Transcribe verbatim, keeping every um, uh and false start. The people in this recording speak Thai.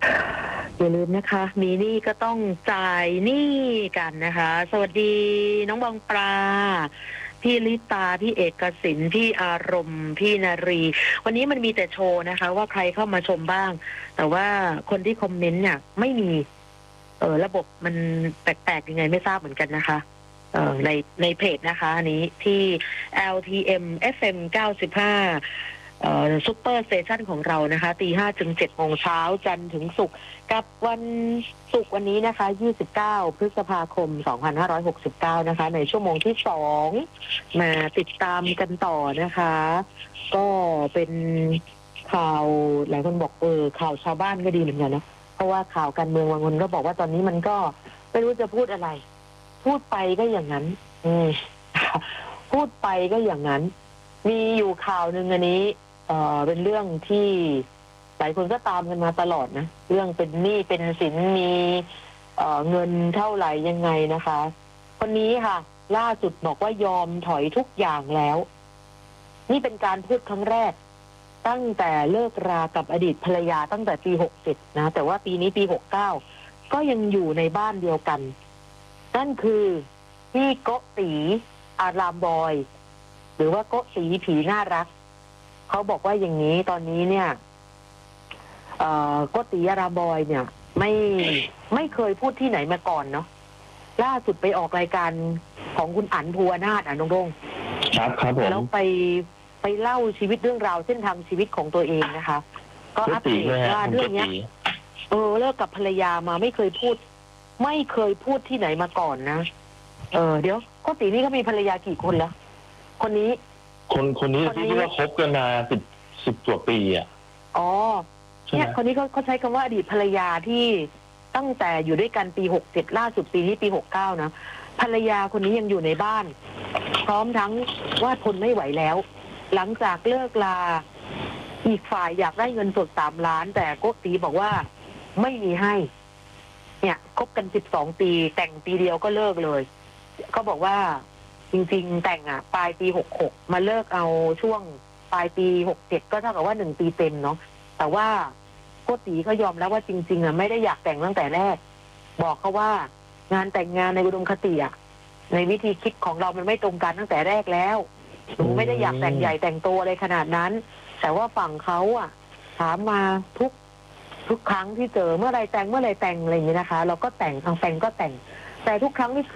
อย่าลืมนะคะมีหนี้ก็ต้องจ่ายหนี้กันนะคะ สวัสดีน้องบองปลาพี่ลิตาพี่เอกสินพี่อารมณ์พี่นารี วันนี้มันมีแต่โชว์นะคะว่าใครเข้ามาชมบ้าง แต่ว่าคนที่คอมเมนต์เนี่ยไม่มีเออระบบมันแปลกๆยังไงไม่ทราบเหมือนกันนะคะเอ่อในในเพจนะคะอันนี้ที่ แอล ที เอ็ม เอฟ เอ็ม เก้าสิบห้าเอ่อซุปเปอร์สเตชันของเรานะคะตีห้าถึงเจ็ดโมงเช้าจันทร์ถึงศุกร์กับวันศุกร์วันนี้นะคะยี่สิบเก้าพฤษภาคมสองพันห้าร้อยหกสิบเก้านะคะในชั่วโมงที่สองมาติดตามกันต่อนะคะ ก็เป็นข่าวหลายคนบอกเออข่าวชาวบ้านก็ดีเหมือนกันนะเพราะว่าข่าวการเมืองบางคนก็บอกว่าตอนนี้มันก็ไม่รู้จะพูดอะไร พูดไปก็อย่างนั้น อืม พูดไปก็อย่างนั้น มีอยู่ข่าวหนึ่งอันนี้ เอ่อเป็นเรื่องที่หลายคนก็ตามกันมาตลอดนะเรื่องเป็นหนี้เป็นสินมีเอ่อเงินเท่าไหร่ยังไงนะคะคนนี้ค่ะ ล่าสุดบอกว่ายอมถอยทุกอย่างแล้ว นี่เป็นการพูดครั้งแรก ตั้งแต่เลิกรากับอดีตภรรยาตั้งแต่ปีหกสิบนะแต่ว่าปีนี้ปีหกเก้าก็ยังอยู่ในบ้านเดียวกัน นั่นคือพี่โกตีอารามบอย หรือว่าโกตีผีน่ารักเขาบอกว่าอย่างนี้ตอนนี้เนี่ยเอ่อโกตีอารามบอยเนี่ย ไม่ไม่เคยพูดที่ไหนมาก่อนเนาะล่าสุดไปออกรายการของคุณอั๋นภูวนาถอ่ะน้องโด่งครับครับผมแล้วไปไปเล่าชีวิตเรื่องราวเส้นทางชีวิตของตัวเองนะคะ ก็อัปเดตว่าเรื่องเนี้ยเออเลิกกับภรรยามาไม่เคยพูด ไม่เคยพูดที่ไหนมาก่อนนะเออเดี๋ยวโกตีนี่ก็มีภรรยากี่คนแล้วคนนี้คนคนนี้ที่ว่าคบกันมาสิบสิบกว่าปีอ่ะอ๋อเนี่ยคนนี้เขาเขาใช้คำว่าอดีตภรรยาที่ตั้งแต่อยู่ด้วยกันปีหกเจ็ดล่าสุดปีนี้ปีหกเก้านะภรรยาคนนี้ยังอยู่ในบ้านพร้อมทั้งว่าทนไม่ไหวแล้ว หลังจากเลิกลาอีกฝ่ายอยากได้เงินสดสามล้านแต่โกตีบอกว่าไม่มีให้เนี่ยคบกันสิบสองปีแต่งปีเดียวก็เลิกเลยเขาบอกว่าจริงๆแต่งอ่ะปลายปีหกหกมาเลิกเอาช่วงปลายปีหกเจ็ดก็เท่ากับว่าหนึ่งปีเต็มเนาะแต่ว่าโกตีเขายอมแล้วว่าจริงๆอ่ะไม่ได้อยากแต่งตั้งแต่แรกบอกเขาว่างานแต่งงานในอุดมคติอ่ะในวิธีคิดของเรามันไม่ตรงกันตั้งแต่แรกแล้วหนูไม่ได้อยากแต่งใหญ่แต่งโตอะไรขนาดนั้นแต่ว่าฝั่งเขาอ่ะถามมาทุกทุกครั้งที่เจอเมื่อไรแต่งเมื่อไรแต่งอะไรอย่างนี้นะคะเราก็แต่งทางแฟนก็แต่งแต่ทุกครั้งที่